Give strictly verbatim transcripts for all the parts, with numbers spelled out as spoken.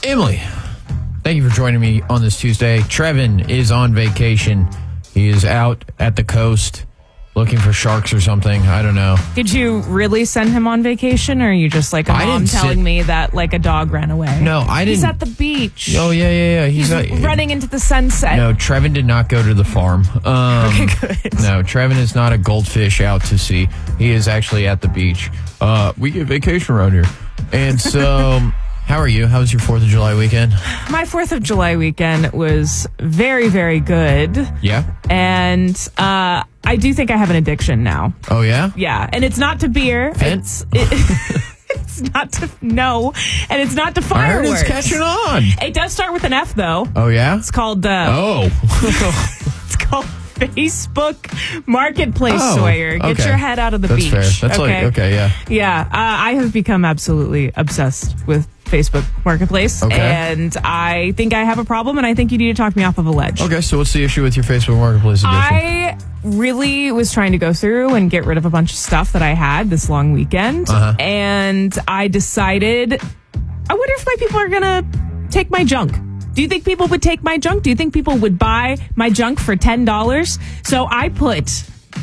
Emily, thank you for joining me on this Tuesday. Trevin is on vacation. He is out at the coast looking for sharks or something. I don't know. Did you really send him on vacation, or are you just like a I mom didn't telling sit- me that like a dog ran away? No, I didn't. He's at the beach. Oh, yeah, yeah, yeah. He's, He's, not, running into the sunset. No, Trevin did not go to the farm. Um, Okay, good. No, Trevin is not a goldfish out to sea. He is actually at the beach. Uh, we get vacation around here. And so, how are you? How was your fourth of July weekend? My fourth of July weekend was very, very good. Yeah? And uh, I do think I have an addiction now. Oh, yeah? Yeah. And it's not to beer. Fin? It's it, it's not to, no. And it's not to I heard fireworks. it's catching on. It does start with an F, though. Oh, yeah? It's called, uh, Oh. it's called Facebook Marketplace, Oh, Sawyer. Get okay. your head out of the That's beach. fair. That's okay? like, okay, yeah. Yeah, uh, I have become absolutely obsessed with Facebook Marketplace, Okay. and I think I have a problem, and I think you need to talk me off of a ledge. Okay, so what's the issue with your Facebook Marketplace edition? I really was trying to go through and get rid of a bunch of stuff that I had this long weekend, Uh-huh. and I decided, I wonder if my people are going to take my junk. Do you think people would take my junk? Do you think people would buy my junk for ten dollars? So I put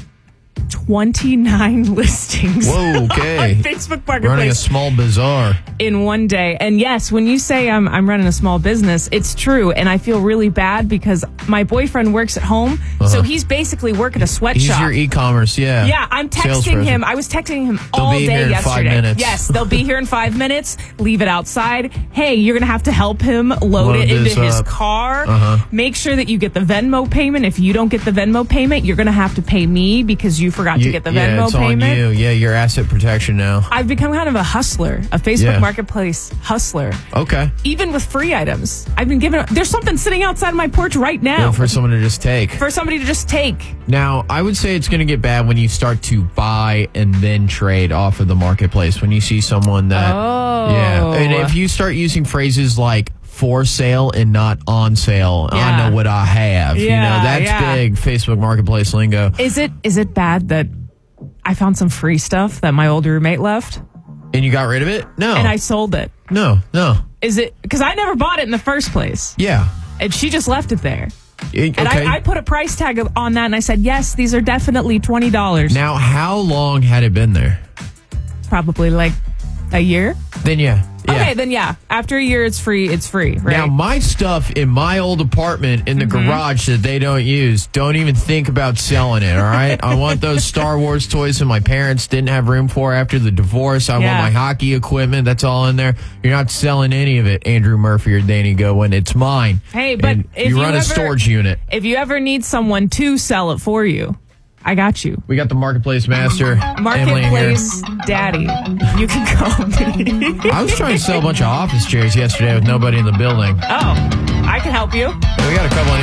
twenty-nine listings Whoa, okay. on Facebook Marketplace. Running a small bazaar. In one day. And yes, when you say I'm, I'm running a small business, it's true. And I feel really bad because my boyfriend works at home. Uh-huh. So he's basically working a sweatshop. He's your e-commerce, yeah. Yeah, I'm texting Salesperson. him. I was texting him They'll all be day here in yesterday. five minutes. Yes, they'll be here in five minutes. Leave it outside. Hey, you're going to have to help him load, Load it into this his up. car. Uh-huh. Make sure that you get the Venmo payment. If you don't get the Venmo payment, you're going to have to pay me because you forgot to You- get the yeah, Venmo it's payment. on you. Yeah, your asset protection now. I've become kind of a hustler, a Facebook Yeah. Marketplace hustler. Okay. Even with free items, I've been given. There's something sitting outside my porch right now Yeah, for someone to just take. for somebody to just take. Now, I would say it's going to get bad when you start to buy and then trade off of the marketplace. When you see someone that, Oh. yeah, and if you start using phrases like "for sale" and not "on sale," I Yeah. know what I have. you Yeah, know, that's yeah. big Facebook Marketplace lingo. Is it is it bad that I found some free stuff that my old roommate left And you got rid of it? No, and I sold it? no, no. Is it because I never bought it in the first place Yeah. and she just left it there? It- And okay. I, I put a price tag on that and I said, yes, these are definitely twenty dollars. Now, how long had it been there? Probably like a year. Then yeah. yeah. Okay, then yeah. After a year, it's free. It's free, right? Now, my stuff in my old apartment in the Mm-hmm. garage that they don't use, don't even think about selling it, all right? I want those Star Wars toys that my parents didn't have room for after the divorce. I Yeah. want my hockey equipment. That's all in there. You're not selling any of it, Andrew Murphy or Danny Gowen. It's mine. Hey, but And if you you run a ever- storage unit. if you ever need someone to sell it for you, I got you. We got the Marketplace Master, Emily, Marketplace Daddy. You can call me. here. I was trying to sell a bunch of office chairs yesterday with nobody in the building. Oh, I can help you. We got a couple in